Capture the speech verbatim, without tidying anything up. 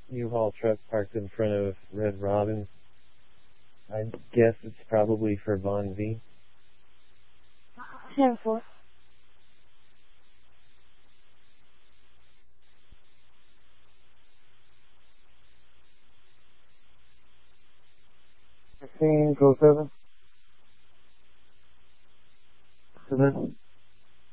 U-Haul truck parked in front of Red Robin. I guess it's probably for Von V. ten four. Fifteen, go seven. Seven.